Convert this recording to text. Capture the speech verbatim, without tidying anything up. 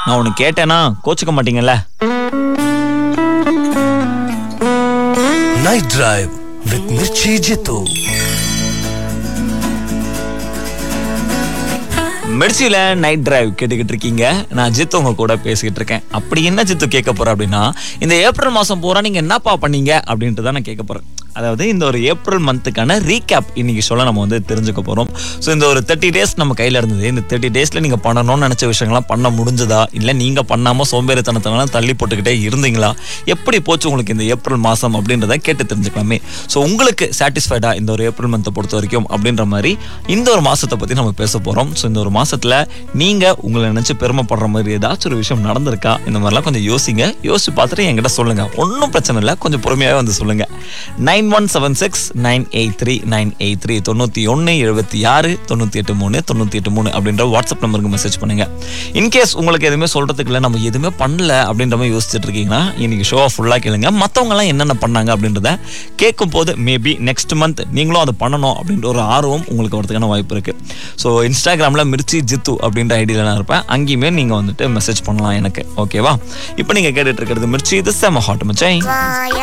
நான் உனக்கு கேட்டேன்னா கோச்சுக்க மாட்டீங்கல்ல? Night Drive with Mirchi Jitu. மெர்சியில night drive கேட்டுக்கிட்டு இருக்கீங்க. நான் ஜித்து உங்க கூட பேசிக்கிட்டு இருக்கேன். அப்படி என்ன ஜித்து கேட்க போறேன் அப்படின்னா, இந்த ஏப்ரல் மாசம் பூரா நீங்க என்னப்பா பண்ணீங்க அப்படின்ட்டு தான் நான் கேட்க போறேன். அதாவது இந்த ஒரு ஏப்ரல் மந்த்துக்கான ரீகேப் இன்னைக்கு சொல்ல நம்ம வந்து தெரிஞ்சுக்க போறோம். ஸோ இந்த ஒரு தேர்ட்டி டேஸ் நம்ம கையில இருந்தது. இந்த தேர்ட்டி டேஸ்ல நீங்க பண்ணணும்னு நினைச்ச விஷயங்கள்லாம் பண்ண முடிஞ்சதா, இல்லை நீங்க பண்ணாம சோம்பேறித்தனத்தெல்லாம் தள்ளி போட்டுக்கிட்டே இருந்தீங்களா, எப்படி போச்சு உங்களுக்கு இந்த ஏப்ரல் மாசம் அப்படின்றத கேட்டு தெரிஞ்சுக்கலாமே. ஸோ உங்களுக்கு சாட்டிஸ்ஃபைடா இந்த ஒரு ஏப்ரல் மந்த்தை பொறுத்த வரைக்கும் அப்படின்ற மாதிரி இந்த ஒரு மாசத்தை பத்தி நம்ம பேச போறோம். ஸோ இந்த ஒரு மாசத்துல நீங்க உங்களை நினைச்சு பெருமைப்படுற மாதிரி ஏதாச்சும் ஒரு விஷயம் நடந்திருக்கா, இந்த மாதிரிலாம் கொஞ்சம் யோசிங்க. யோசிச்சு பார்த்துட்டு என்கிட்ட சொல்லுங்க. ஒன்றும் பிரச்சனை இல்லை, கொஞ்சம் பொறுமையாவே வந்து சொல்லுங்க. Nine one seven six nine eight three nine eight three தொண்ணூத்தி ஒன்னு எழுபத்தி ஆறு தொண்ணூத்தி எட்டு மூணு தொண்ணூத்தி எட்டு மூணு அப்படின்ற வாட்ஸ்அப் நம்பருக்கு மெசேஜ் பண்ணுங்க. இன்கேஸ் உங்களுக்கு எதுவுமே சொல்றதுக்கு இல்லை, நம்ம எதுவுமே பண்ணல அப்படின்ற மாதிரி யோசிச்சுட்டு இருக்கீங்கன்னா இன்னைக்கு ஷோ ஃபுல்லா கேளுங்க. மற்றவங்க எல்லாம் என்னென்ன பண்ணாங்க அப்படின்றத கேட்கும் போது மேபி நெக்ஸ்ட் மந்த் நீங்களும் அதை பண்ணணும் அப்படின்ற ஒரு ஆர்வம் உங்களுக்கு வரதுக்கான வாய்ப்பு இருக்கு. ஸோ இன்ஸ்டாகிராம்ல மிர்ச்சி ஜித்து அப்படின்ற ஐடியில நான் இருப்பேன். அங்கேயுமே நீங்க வந்துட்டு மெசேஜ் பண்ணலாம் எனக்கு. ஓகேவா? இப்போ நீங்க கேட்டுட்டு இருக்கிறது மிர்ச்சி இது செம ஹாட் மச்சான்.